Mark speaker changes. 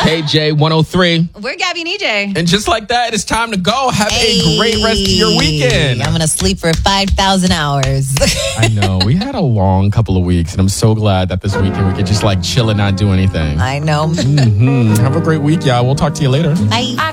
Speaker 1: KJ 103.
Speaker 2: We're Gabby and EJ.
Speaker 1: And just like that, it's time to go. Have a great rest of your weekend.
Speaker 3: I'm going to sleep for 5,000 hours.
Speaker 1: I know. We had a long couple of weeks, and I'm so glad that this weekend we could just chill and not do anything.
Speaker 3: I know.
Speaker 1: Have a great week, y'all. We'll talk to you later.
Speaker 3: Bye.